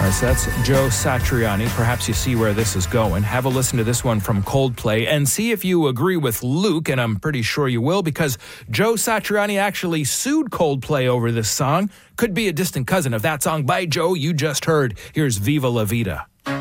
Yes, that's Joe Satriani. Perhaps you see where this is going. Have a listen to this one from Coldplay and see if you agree with Luke, and I'm pretty sure you will, because Joe Satriani actually sued Coldplay over this song. Could be a distant cousin of that song by Joe you just heard. Here's Viva La Vida.